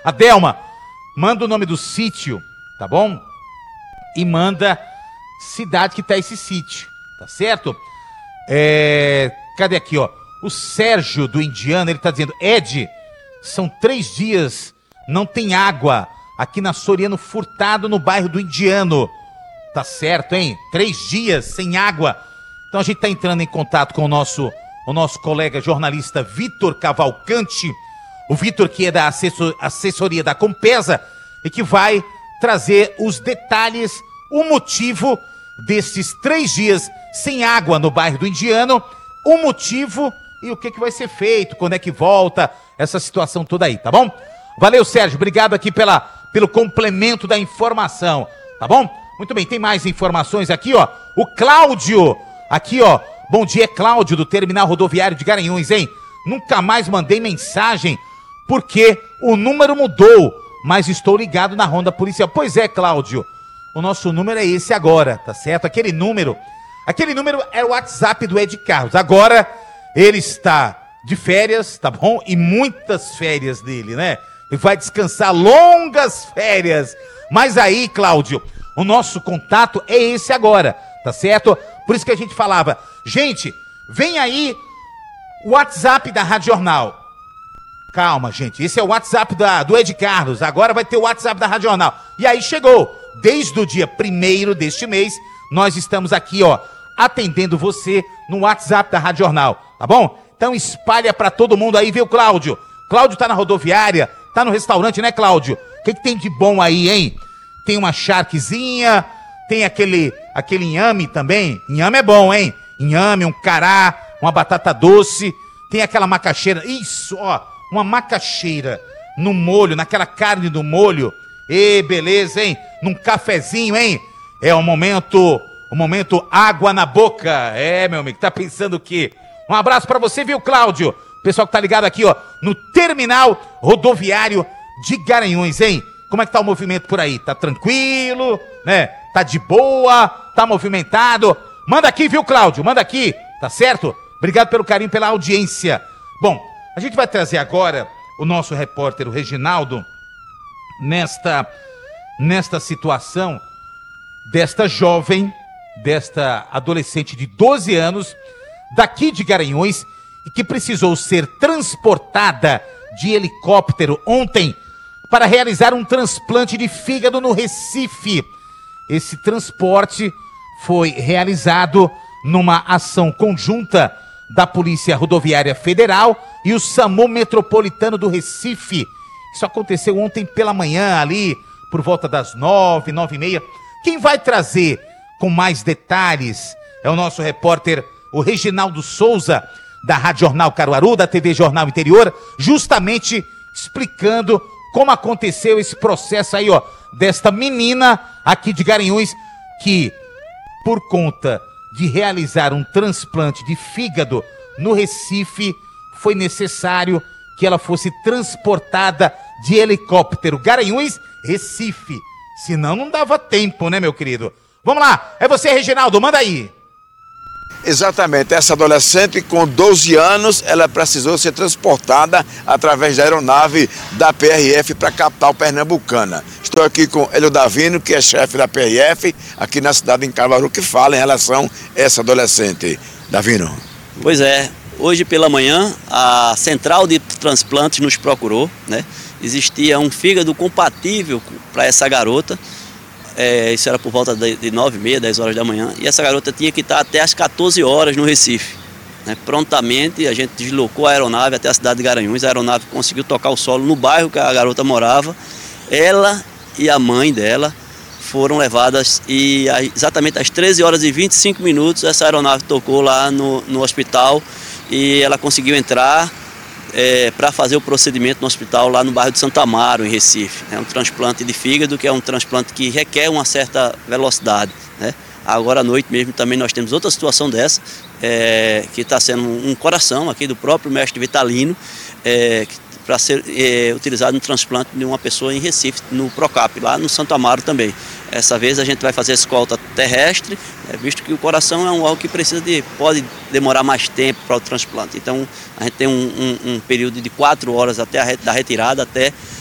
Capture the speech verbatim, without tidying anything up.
Adelma, manda o nome do sítio, tá bom? E manda cidade que tá esse sítio, tá certo? É... Cadê aqui, ó? O Sérgio do Indiano, ele tá dizendo, Ed, são três dias, não tem água aqui na Soriano Furtado, no bairro do Indiano. Tá certo, hein? Três dias sem água. Então a gente tá entrando em contato com o nosso, o nosso colega jornalista Vitor Cavalcante, o Vitor que é da assessor, assessoria da Compesa e que vai trazer os detalhes, o motivo desses três dias sem água no bairro do Indiano, o motivo e o que, que vai ser feito, quando é que volta, essa situação toda aí, tá bom? Valeu, Sérgio, obrigado aqui pela, pelo complemento da informação, tá bom? Muito bem, tem mais informações aqui, ó, o Cláudio, aqui, ó, bom dia, Cláudio, do Terminal Rodoviário de Garanhuns, hein? Nunca mais mandei mensagem, porque o número mudou, mas estou ligado na ronda policial. Pois é, Cláudio, o nosso número é esse agora, tá certo? Aquele número, aquele número é o WhatsApp do Ed Carlos, agora ele está de férias, tá bom? E muitas férias dele, né? Ele vai descansar longas férias. Mas aí, Cláudio, o nosso contato é esse agora, tá certo? Por isso que a gente falava, gente, vem aí o WhatsApp da Rádio Jornal. Calma, gente, esse é o WhatsApp da, do Ed Carlos, agora vai ter o WhatsApp da Rádio Jornal. E aí chegou, desde o dia primeiro deste mês, nós estamos aqui, ó, atendendo você no WhatsApp da Rádio Jornal, tá bom? Então espalha pra todo mundo aí, viu, Cláudio? Cláudio tá na rodoviária, tá no restaurante, né, Cláudio? O que, que tem de bom aí, hein? Tem uma charquezinha, tem aquele, aquele inhame também. Inhame é bom, hein? Inhame, um cará, uma batata doce, tem aquela macaxeira. Isso, ó, uma macaxeira no molho, naquela carne do molho. Ê, beleza, hein? Num cafezinho, hein? É o momento, o momento água na boca. É, meu amigo, tá pensando o quê? Um abraço pra você, viu, Cláudio? Pessoal que tá ligado aqui, ó, no Terminal Rodoviário de Garanhuns, hein? Como é que tá o movimento por aí? Tá tranquilo, né? Tá de boa? Tá movimentado? Manda aqui, viu, Cláudio? Manda aqui, tá certo? Obrigado pelo carinho, pela audiência. Bom, a gente vai trazer agora o nosso repórter, o Reginaldo, nesta, nesta situação desta jovem, desta adolescente de doze anos, daqui de Garanhuns, e que precisou ser transportada de helicóptero ontem para realizar um transplante de fígado no Recife. Esse transporte foi realizado numa ação conjunta da Polícia Rodoviária Federal e o SAMU Metropolitano do Recife. Isso aconteceu ontem pela manhã, ali por volta das nove, nove e meia. Quem vai trazer com mais detalhes é o nosso repórter, o Reginaldo Souza, da Rádio Jornal Caruaru, da T V Jornal Interior, justamente explicando como aconteceu esse processo aí, ó, desta menina aqui de Garanhuns, que por conta de realizar um transplante de fígado no Recife, foi necessário que ela fosse transportada de helicóptero. Garanhuns, Recife. Senão não dava tempo, né, meu querido? Vamos lá, é você, Reginaldo, manda aí. Exatamente, essa adolescente com doze anos, ela precisou ser transportada através da aeronave da P R F para a capital pernambucana. Estou aqui com Hélio Davino, que é chefe da P R F, aqui na cidade de Caruaru, que fala em relação a essa adolescente. Davino. Pois é, hoje pela manhã a central de transplantes nos procurou, né? Existia um fígado compatível para essa garota. É, isso era por volta de nove e meia, dez horas da manhã, e essa garota tinha que estar até às quatorze horas no Recife. Né? Prontamente a gente deslocou a aeronave até a cidade de Garanhuns, a aeronave conseguiu tocar o solo no bairro que a garota morava. Ela e a mãe dela foram levadas e exatamente às treze horas e vinte e cinco minutos essa aeronave tocou lá no, no hospital e ela conseguiu entrar É, para fazer o procedimento no hospital lá no bairro de Santo Amaro, em Recife. É um transplante de fígado, que é um transplante que requer uma certa velocidade. Né? Agora à noite mesmo também nós temos outra situação dessa, é, que está sendo um coração aqui do próprio mestre Vitalino, é, para ser é, utilizado no transplante de uma pessoa em Recife, no Procap, lá no Santo Amaro também. Essa vez a gente vai fazer a escolta terrestre, é, visto que o coração é um algo que precisa de, pode demorar mais tempo para o transplante. Então a gente tem um, um, um período de quatro horas até a, da retirada até